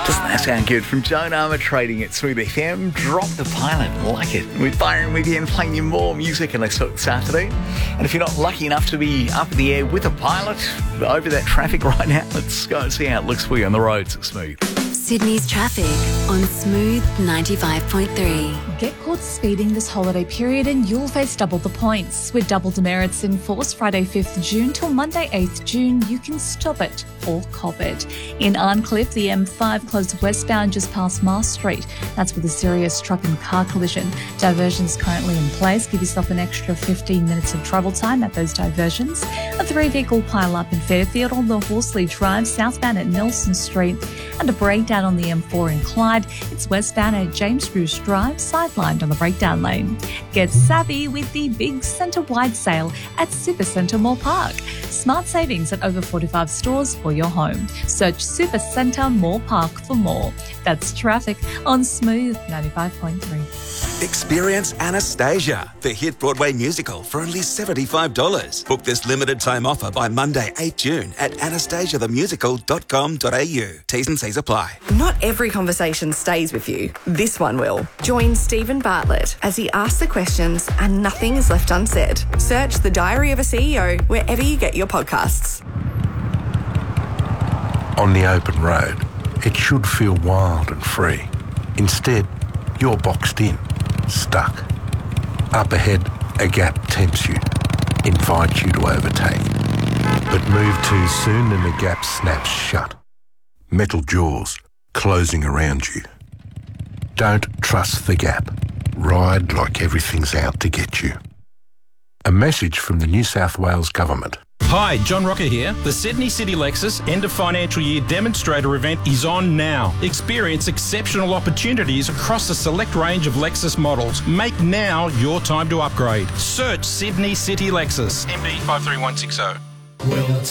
Doesn't that sound good? From Joan Armour trading at Smooth FM. Drop the Pilot, like it. With Byron with you and playing you more music, and let's talk this afternoon. And if you're not lucky enough to be up in the air with a pilot over that traffic right now, let's go and see how it looks for you on the roads at Smooth. Sydney's traffic on Smooth 95.3. Get caught speeding this holiday period and you'll face double the points. With double demerits in force Friday 5th June till Monday 8th June, you can stop it or cop it. In Arncliffe, the M5 closed westbound just past Mars Street. That's with a serious truck and car collision. Diversions currently in place. Give yourself an extra 15 minutes of travel time at those diversions. A 3-vehicle pile-up in Fairfield on the Horsley Drive, southbound at Nelson Street. And a breakdown on the M4 in Clyde. It's westbound at James Bruce Drive, sidelined on the breakdown lane. Get savvy with the big centre-wide sale at Supercentre Moore Park. Smart savings at over 45 stores for your home. Search Supercentre Moore Park for more. That's traffic on Smooth 95.3. Experience Anastasia, the hit Broadway musical, for only $75. Book this limited time offer by Monday, 8 June at anastasiathemusical.com.au. T's and C's apply. Not every conversation stays with you. This one will. Join Stephen Bartlett as he asks the questions and nothing is left unsaid. Search The Diary of a CEO wherever you get your podcasts. On the open road, it should feel wild and free. Instead, you're boxed in, stuck. Up ahead, a gap tempts you, invites you to overtake. But move too soon and the gap snaps shut. Metal jaws closing around you. Don't trust the gap. Ride like everything's out to get you. A message from the New South Wales Government. Hi, John Rocker here. The Sydney City Lexus End of Financial Year Demonstrator event is on now. Experience exceptional opportunities across a select range of Lexus models. Make now your time to upgrade. Search Sydney City Lexus. MD 53160. Well,